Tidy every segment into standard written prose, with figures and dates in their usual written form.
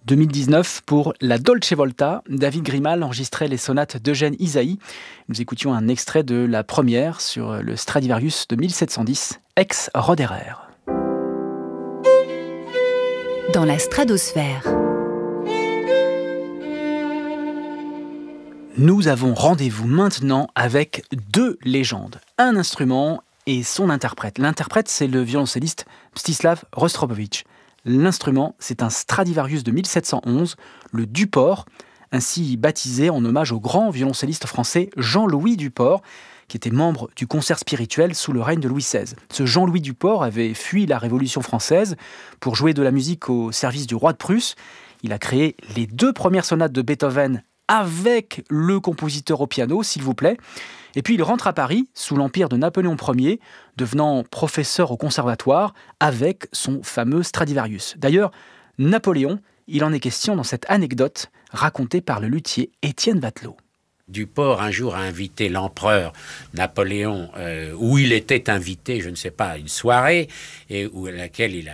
2019, pour la Dolce Volta, David Grimal enregistrait les sonates d'Eugène Ysaÿe. Nous écoutions un extrait de la première sur le Stradivarius de 1710, ex Roderer. Dans la stratosphère. Nous avons rendez-vous maintenant avec deux légendes, un instrument et son interprète. L'interprète, c'est le violoncelliste Mstislav Rostropovitch. L'instrument, c'est un Stradivarius de 1711, le Duport, ainsi baptisé en hommage au grand violoncelliste français Jean-Louis Duport, qui était membre du concert spirituel sous le règne de Louis XVI. Ce Jean-Louis Duport avait fui la Révolution française pour jouer de la musique au service du roi de Prusse. Il a créé les 2 premières sonates de Beethoven avec le compositeur au piano, s'il vous plaît. Et puis il rentre à Paris, sous l'empire de Napoléon Ier, devenant professeur au conservatoire avec son fameux Stradivarius. D'ailleurs, Napoléon, il en est question dans cette anecdote racontée par le luthier Étienne Vatelot. Duport, un jour, a invité l'empereur Napoléon, où il était invité, je ne sais pas, à une soirée, et à laquelle il a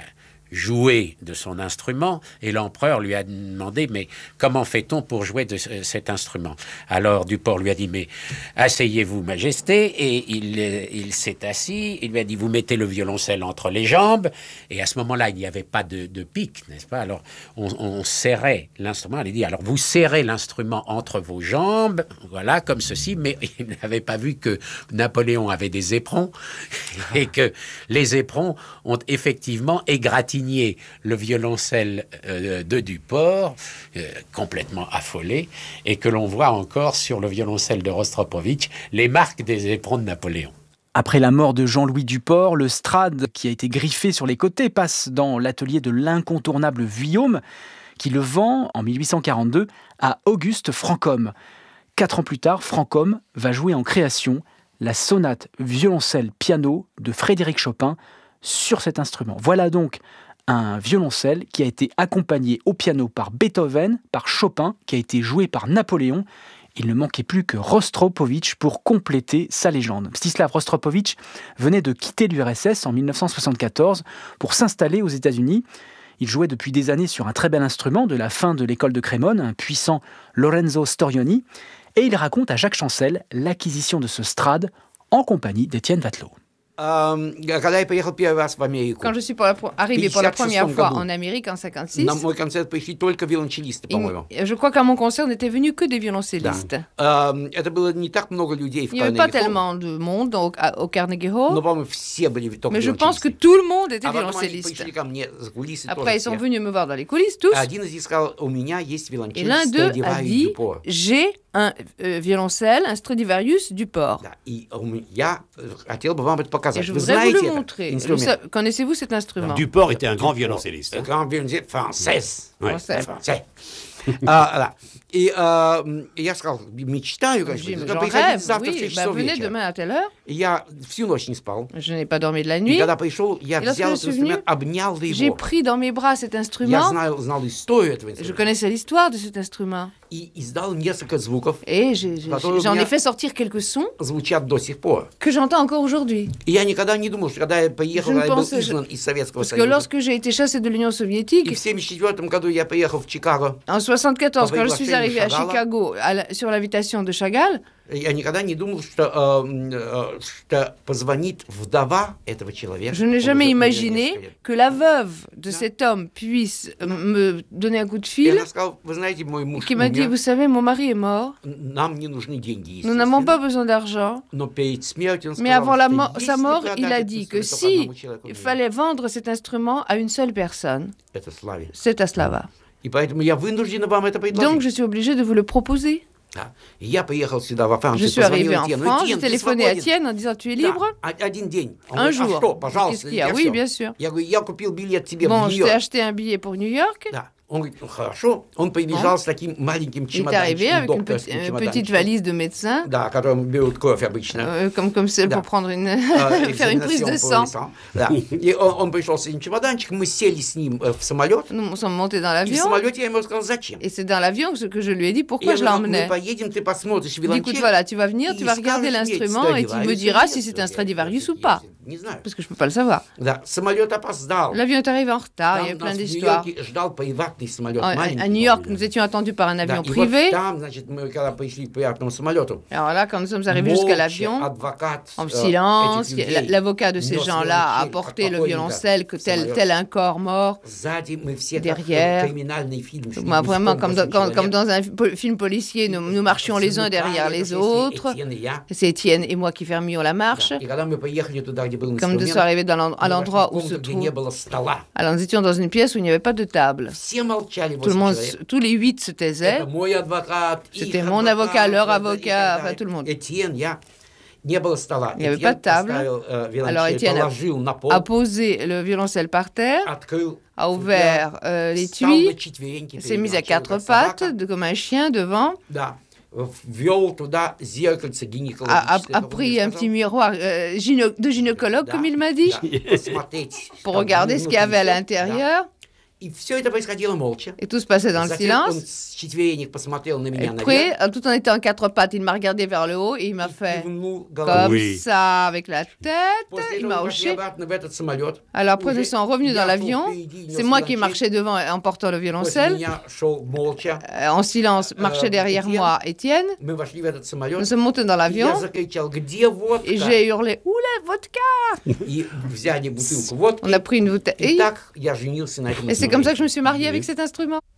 joué de son instrument, et l'empereur lui a demandé, mais comment fait-on pour jouer de cet instrument? Alors Duport lui a dit, mais asseyez-vous, Majesté, et il s'est assis, il lui a dit, vous mettez le violoncelle entre les jambes, et à ce moment-là, il n'y avait pas de pic, n'est-ce pas? Alors on serrait l'instrument, il a dit, alors vous serrez l'instrument entre vos jambes, voilà, comme ceci, mais il n'avait pas vu que Napoléon avait des éperons, et que les éperons ont effectivement égratigné le violoncelle de Duport, complètement affolé, et que l'on voit encore sur le violoncelle de Rostropovitch les marques des éperons de Napoléon. Après la mort de Jean-Louis Duport, le strad qui a été griffé sur les côtés passe dans l'atelier de l'incontournable Vuillaume, qui le vend en 1842 à Auguste Franchomme. 4 ans plus tard, Franchomme va jouer en création la sonate violoncelle-piano de Frédéric Chopin sur cet instrument. Voilà donc un violoncelle qui a été accompagné au piano par Beethoven, par Chopin, qui a été joué par Napoléon. Il ne manquait plus que Rostropovitch pour compléter sa légende. Mstislav Rostropovitch venait de quitter l'URSS en 1974 pour s'installer aux États-Unis. Il jouait depuis des années sur un très bel instrument de la fin de l'école de Crémone, un puissant Lorenzo Storioni, et il raconte à Jacques Chancel l'acquisition de ce strad en compagnie d'Étienne Vatelot. Quand je suis arrivé pour la première fois en Amérique en 1956, je crois qu'à mon concert n'étaient venus que des violoncellistes. Il n'y avait pas tellement de monde au Carnegie Hall, mais je pense que tout le monde était violoncelliste. Après, ils sont venus me voir dans les coulisses, tous. Et l'un d'eux a dit, j'ai un violoncelle, un Stradivarius Duport. Et je voudrais vous le montrer. Connaissez-vous cet instrument? Duport était un grand violoncelliste. Un grand violoncelliste français. Français. И я сказал, мечтаю, конечно, приходите завтра в 6 часов venez demain à telle heure. И я всю ночь не спал. Je n'ai pas dormi de la nuit. И когда пришел, я взял этот инструмент, обнял его. J'ai pris dans mes bras cet instrument. Я знал историю этого инструмента. Je connaissais l'histoire de cet instrument. И издал несколько звуков. Et j'en ai fait sortir quelques sons. Звучат до сих пор. Que j'entends encore aujourd'hui. И я никогда не думал, что когда я поехал, я был изгнан из Советского Союза. Parce que lorsque j'ai été chassé de l'Union soviétique. И в 1974 году я поехал в Чикаго. En 1974, quand je suis arrivé à Chicago sur l'invitation de Chagall, я никогда не думал, что позвонит вдова этого человека. Je n'ai jamais imaginé que la veuve de cet homme puisse me donner un coup de fil. Qui m'a dit, vous savez, mon mari est mort. Nous n'avons pas besoin d'argent. Mais avant sa mort, il a dit que si il fallait vendre cet instrument à une seule personne, c'est à Slava. Donc je suis obligé de vous le proposer. Je suis arrivé en France, j'ai téléphoné à Étienne en disant, tu es libre? Un jour. Qu'est-ce qu'il y a? Oui, bien sûr. Bon, je t'ai acheté un billet pour New York. Он говорит, ну хорошо. Он приезжал с таким маленьким чемоданчиком. Il est arrivé avec une petite valise de médecin. Да, которым берут кровь обычно. Comme celle pour prendre faire une prise de sang. Да. И он пришел с этим чемоданчиком, мы сели с ним в самолет. Nous sommes montés dans l'avion. И в самолете я ему сказал, зачем? Et c'est dans l'avion que je lui ai dit pourquoi je l'emmenais. Мы поедем, ты посмотришь violoncelle. Écoute, voilà, tu vas venir, tu vas regarder l'instrument et tu me diras si c'est un Stradivarius ou pas. Parce que je ne peux pas le savoir. L'avion est arrivé en retard, il y avait plein d'histoires. À New York, nous étions attendus par un avion privé. Alors là, quand nous sommes arrivés jusqu'à l'avion, en silence, l'avocat de ces gens-là a porté le violoncelle, que tel un corps mort derrière. Vraiment, comme dans un film policier, nous marchions les uns derrière les autres. C'est Étienne et moi qui fermions la marche. Comme nous sommes arrivés à l'endroit où se trouve... Alors nous étions dans une pièce où il n'y avait pas de table. Tout le monde, tous les 8 se taisaient. C'était mon avocat, leur avocat, enfin tout le monde. Il n'y avait pas de table. Alors Étienne a posé le violoncelle par terre, a ouvert l'étui, s'est mis à 4 pattes, comme un chien devant. A pris un petit miroir de gynécologue, comme il m'a dit, pour regarder ce qu'il y avait à l'intérieur. Et tout se passait dans le silence. Et après, tout en étant en 4 pattes, il m'a regardé vers le haut et il m'a fait comme ça avec la tête. Il m'a hoché. Alors après, nous sommes revenus dans l'avion. C'est moi qui marchais devant en portant le violoncelle. En silence, marchait derrière moi Étienne. Nous sommes montés dans l'avion et j'ai hurlé « Où est vodka ?» On a pris une bouteille. Et c'est comme ça que je me suis mariée avec cet instrument.